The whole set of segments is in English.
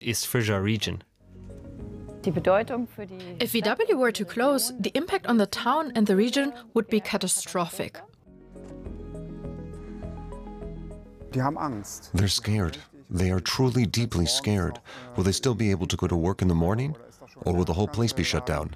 East Frisia region. If VW were to close, the impact on the town and the region would be catastrophic. They're scared. They are truly deeply scared. Will they still be able to go to work in the morning? Or will the whole place be shut down?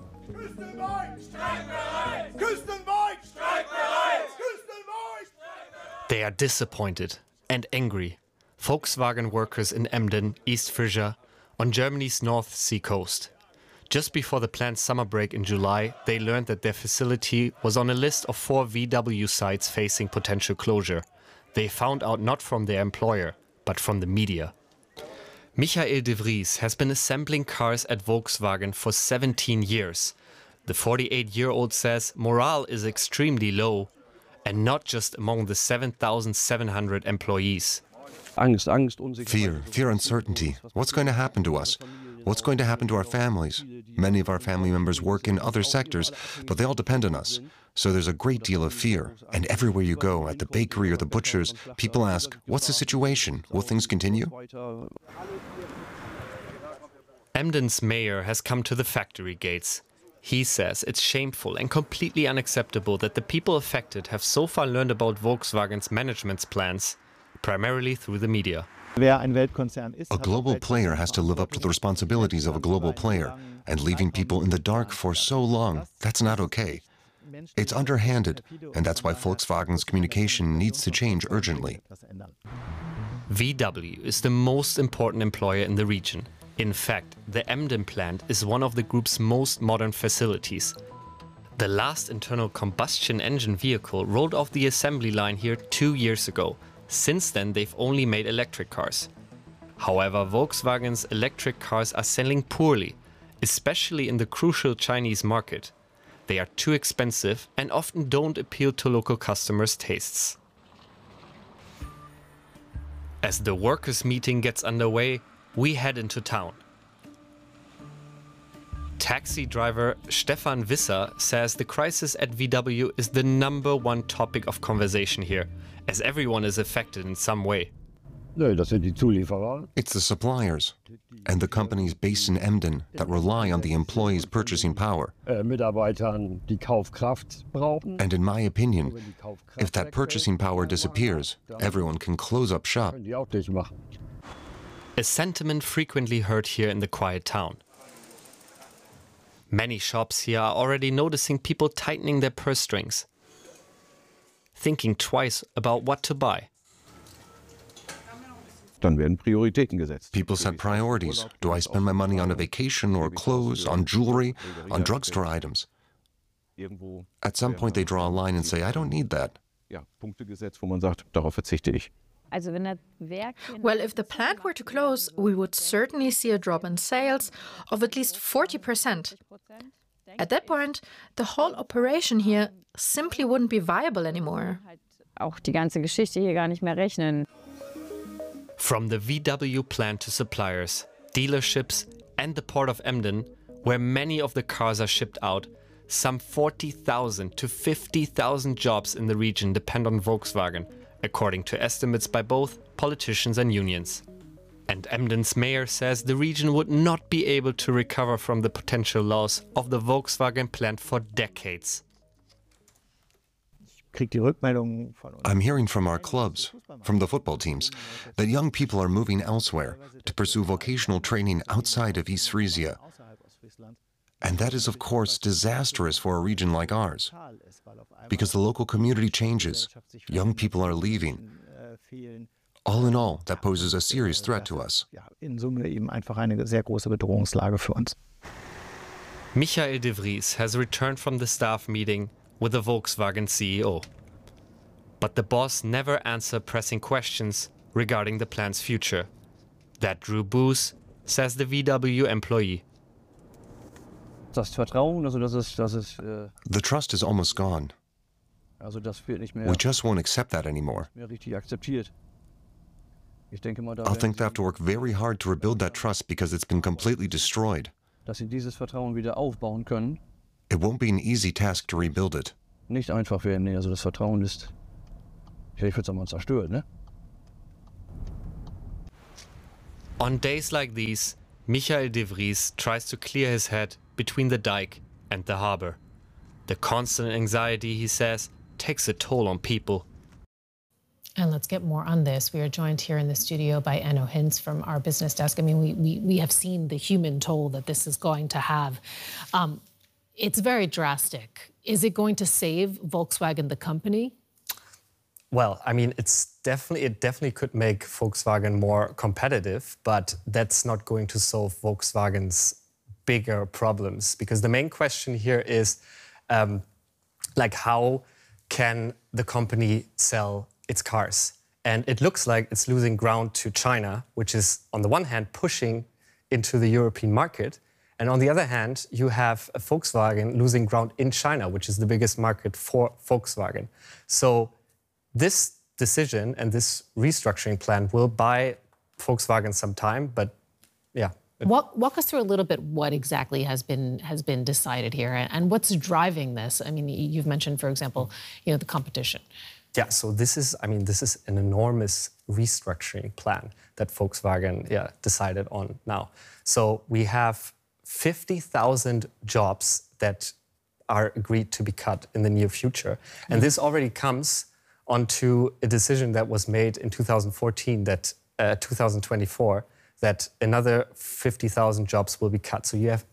They are disappointed and angry. Volkswagen workers in Emden, East Frisia, on Germany's North Sea coast. Just before the planned summer break in July, they learned that their facility was on a list of 4 VW sites facing potential closure. They found out not from their employer, but from the media. Michael de Vries has been assembling cars at Volkswagen for 17 years. The 48-year-old says morale is extremely low, and not just among the 7,700 employees. Fear, uncertainty. What's going to happen to us? What's going to happen to our families? Many of our family members work in other sectors, but they all depend on us. So there's a great deal of fear. And everywhere you go, at the bakery or the butcher's, people ask, what's the situation? Will things continue? Emden's mayor has come to the factory gates. He says it's shameful and completely unacceptable that the people affected have so far learned about Volkswagen's management's plans, primarily through the media. A global player has to live up to the responsibilities of a global player, and leaving people in the dark for so long, that's not okay. It's underhanded, and that's why Volkswagen's communication needs to change urgently. VW is the most important employer in the region. In fact, the Emden plant is one of the group's most modern facilities. The last internal combustion engine vehicle rolled off the assembly line here 2 years ago. Since then, they've only made electric cars. However, Volkswagen's electric cars are selling poorly, especially in the crucial Chinese market. They are too expensive and often don't appeal to local customers' tastes. As the workers' meeting gets underway, we head into town. Taxi driver Stefan Visser says the crisis at VW is the #1 topic of conversation here, as everyone is affected in some way. It's the suppliers and the companies based in Emden that rely on the employees' purchasing power. And in my opinion, if that purchasing power disappears, everyone can close up shop. A sentiment frequently heard here in the quiet town. Many shops here are already noticing people tightening their purse strings, thinking twice about what to buy. People set priorities. Do I spend my money on a vacation or clothes, on jewelry, on drugstore items? At some point they draw a line and say, I don't need that. Well, if the plant were to close, we would certainly see a drop in sales of at least 40%. At that point, the whole operation here simply wouldn't be viable anymore. From the VW plant to suppliers, dealerships and the port of Emden, where many of the cars are shipped out, some 40,000 to 50,000 jobs in the region depend on Volkswagen, according to estimates by both politicians and unions. And Emden's mayor says the region would not be able to recover from the potential loss of the Volkswagen plant for decades. I'm hearing from our clubs, from the football teams, that young people are moving elsewhere to pursue vocational training outside of East Frisia. And that is, of course, disastrous for a region like ours, because the local community changes, young people are leaving. All in all, that poses a serious threat to us. Michael de Vries has returned from the staff meeting with the Volkswagen CEO. But the boss never answered pressing questions regarding the plant's future. That drew boos, says the VW employee. The trust is almost gone. We just won't accept that anymore. I'll think they have to work very hard to rebuild that trust because it's been completely destroyed. It won't be an easy task to rebuild it. On days like these, Michael de Vries tries to clear his head between the dike and the harbor. The constant anxiety, he says, takes a toll on people. And let's get more on this. We are joined here in the studio by Enno Hintz from our business desk. I mean, we have seen the human toll that this is going to have. It's very drastic. Is it going to save Volkswagen, the company? Well, I mean, it definitely could make Volkswagen more competitive, but that's not going to solve Volkswagen's bigger problems, because the main question here is, like, how can the company sell its cars? And it looks like it's losing ground to China, which is, on the one hand, pushing into the European market. And on the other hand, you have Volkswagen losing ground in China, which is the biggest market for Volkswagen. So this decision and this restructuring plan will buy Volkswagen some time, but yeah. Walk us through a little bit what exactly has been decided here and what's driving this. I mean, you've mentioned, for example, the competition. Yeah, so this is an enormous restructuring plan that Volkswagen decided on now. So we have 50,000 jobs that are agreed to be cut in the near future. And this already comes onto a decision that was made in 2014, that 2024, that another 50,000 jobs will be cut. So you have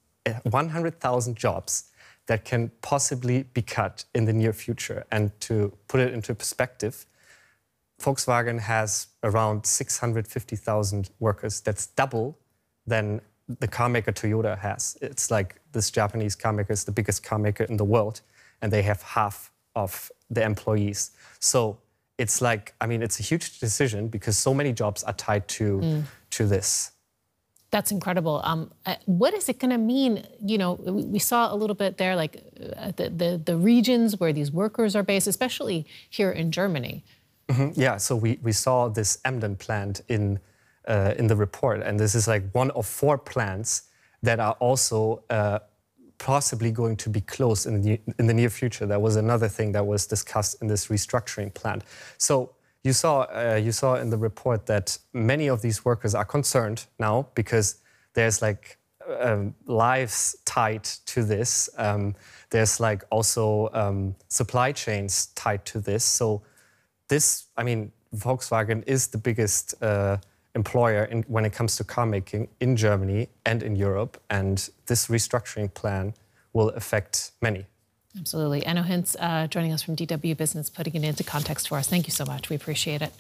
100,000 jobs that can possibly be cut in the near future. And to put it into perspective, Volkswagen has around 650,000 workers. That's double than the car maker Toyota has. It's like this Japanese car maker is the biggest car maker in the world, and they have half of the employees. So it's like, I mean, it's a huge decision because so many jobs are tied to this. That's incredible. What is it going to mean? We saw a little bit there, like the regions where these workers are based, especially here in Germany. Mm-hmm. Yeah, so we saw this Emden plant in the report, and this is like one of 4 plants that are also possibly going to be closed in the near future. That was another thing that was discussed in this restructuring plan. So you saw in the report that many of these workers are concerned now because there's like lives tied to this. There's like also supply chains tied to this. So this, I mean, Volkswagen is the biggest employer when it comes to car making in Germany and in Europe, and this restructuring plan will affect many. Absolutely. Enno Hintz joining us from DW Business, putting it into context for us. Thank you so much. We appreciate it.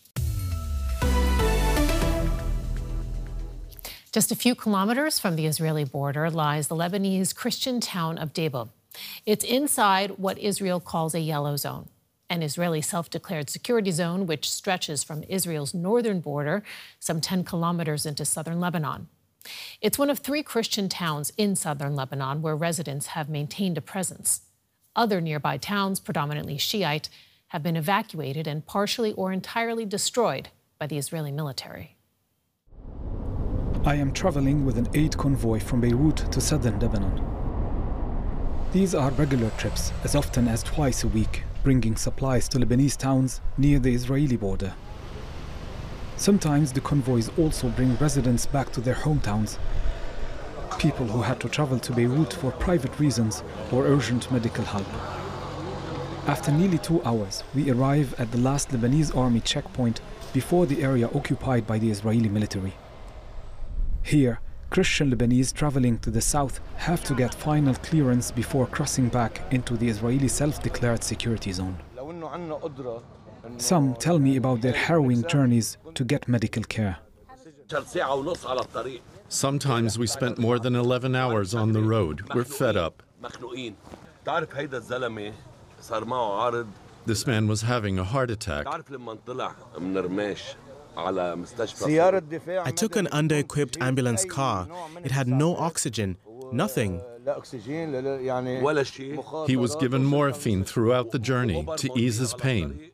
Just a few kilometers from the Israeli border lies the Lebanese Christian town of Deba. It's inside what Israel calls a yellow zone, an Israeli self-declared security zone which stretches from Israel's northern border some 10 kilometers into southern Lebanon. It's one of 3 Christian towns in southern Lebanon where residents have maintained a presence. Other nearby towns, predominantly Shiite, have been evacuated and partially or entirely destroyed by the Israeli military. I am traveling with an aid convoy from Beirut to southern Lebanon. These are regular trips, as often as twice a week, bringing supplies to Lebanese towns near the Israeli border. Sometimes the convoys also bring residents back to their hometowns, people who had to travel to Beirut for private reasons or urgent medical help. After nearly 2 hours, we arrive at the last Lebanese army checkpoint before the area occupied by the Israeli military. Here, Christian Lebanese traveling to the south have to get final clearance before crossing back into the Israeli self-declared security zone. Some tell me about their harrowing journeys to get medical care. Sometimes we spent more than 11 hours on the road. We're fed up. This man was having a heart attack. I took an under-equipped ambulance car. It had no oxygen, nothing. He was given morphine throughout the journey to ease his pain.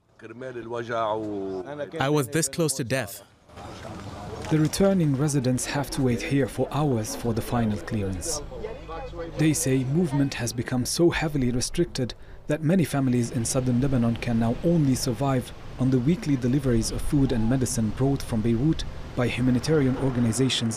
I was this close to death. The returning residents have to wait here for hours for the final clearance. They say movement has become so heavily restricted that many families in southern Lebanon can now only survive on the weekly deliveries of food and medicine brought from Beirut by humanitarian organizations